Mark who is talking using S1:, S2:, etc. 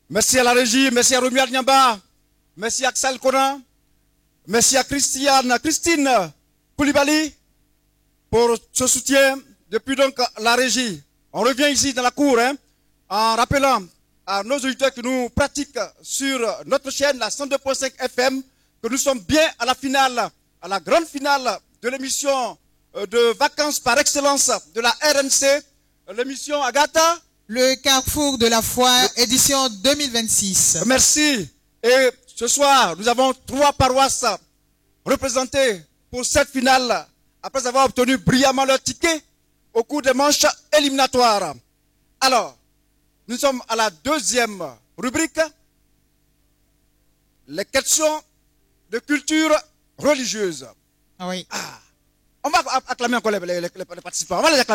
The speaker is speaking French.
S1: Merci à la régie, merci à Romuald Nyamba, merci à Axel Conan, merci à Christine Koulibaly pour ce soutien depuis donc la régie. On revient ici dans la cour en rappelant à nos auditeurs qui nous pratiquent sur notre chaîne, la 102.5 FM, que nous sommes bien à la finale, à la grande finale de l'émission de vacances par excellence de la RNC, l'émission Agatha.
S2: Le Carrefour de la foi, édition 2026.
S1: Merci. Et ce soir, nous avons 3 paroisses représentées pour cette finale, après avoir obtenu brillamment leur ticket au cours des manches éliminatoires. Alors, nous sommes à la 2e rubrique, les questions de culture religieuse.
S2: Ah oui.
S1: On va acclamer encore les participants. On va les acclamer.